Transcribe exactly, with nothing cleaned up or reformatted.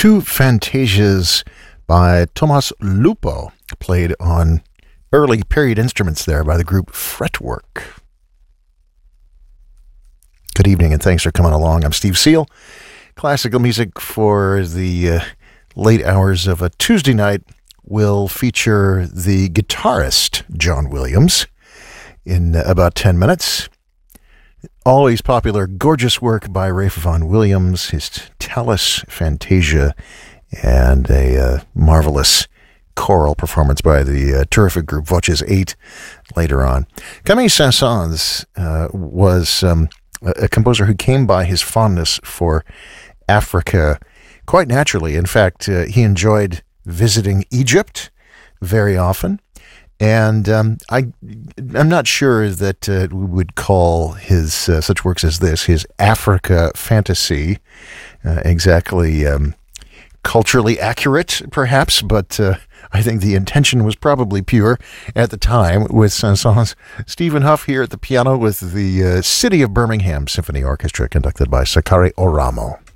two fantasias by Tomas Lupo, played on early period instruments there by the group Fretwork. Good evening and thanks for coming along. I'm Steve Seal. Classical music for the uh, late hours of a Tuesday night will feature the guitarist John Williams in uh, about ten minutes. Always popular, gorgeous work by Ralph Vaughan Williams, his Talus Fantasia, and a uh, marvelous choral performance by the uh, terrific group Voces eight later on. Camille Saint-Saëns uh, was um, a, a composer who came by his fondness for Africa quite naturally. In fact, uh, he enjoyed visiting Egypt very often. And um, I, I'm not sure that uh, we would call his uh, such works as this, his Africa fantasy, uh, exactly um, culturally accurate, perhaps, but uh, I think the intention was probably pure at the time with Saint-Saëns. Stephen Huff here at the piano with the uh, City of Birmingham Symphony Orchestra, conducted by Sakari Oramo.